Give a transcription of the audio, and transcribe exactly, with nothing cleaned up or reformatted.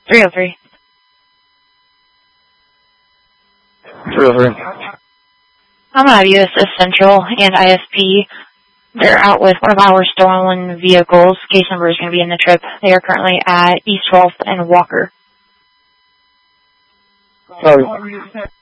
three oh three. three oh three. I'm going to have U S S Central and I S P. They're out with one of our stolen vehicles. Case number is going to be in the trip. They are currently at East twelfth and Walker. Sorry.